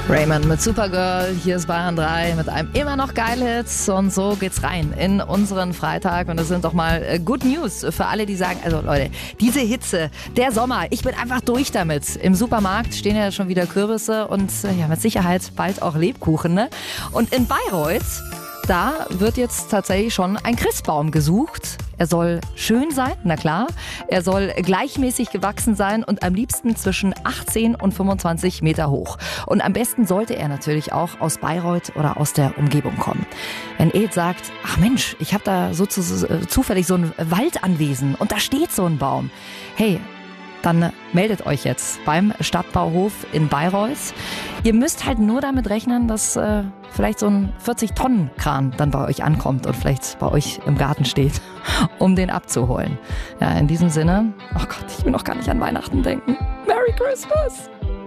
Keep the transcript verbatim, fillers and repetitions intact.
Raymond mit Supergirl, hier ist Bayern drei mit einem immer noch geil Hits und so geht's rein in unseren Freitag und das sind doch mal Good News für alle, die sagen, also Leute, diese Hitze, der Sommer, ich bin einfach durch damit. Im Supermarkt stehen ja schon wieder Kürbisse und ja mit Sicherheit bald auch Lebkuchen, ne? Und in Bayreuth, da wird jetzt tatsächlich schon ein Christbaum gesucht. Er soll schön sein, na klar. Er soll gleichmäßig gewachsen sein und am liebsten zwischen achtzehn und fünfundzwanzig Meter hoch. Und am besten sollte er natürlich auch aus Bayreuth oder aus der Umgebung kommen. Wenn ihr jetzt sagt, ach Mensch, ich habe da so zu, zufällig so ein Waldanwesen und da steht so ein Baum. Hey, dann meldet euch jetzt beim Stadtbauhof in Bayreuth. Ihr müsst halt nur damit rechnen, dass äh, vielleicht so ein vierzig-Tonnen-Kran dann bei euch ankommt und vielleicht bei euch im Garten steht, um den abzuholen. Ja, in diesem Sinne, oh Gott, ich will noch gar nicht an Weihnachten denken. Merry Christmas!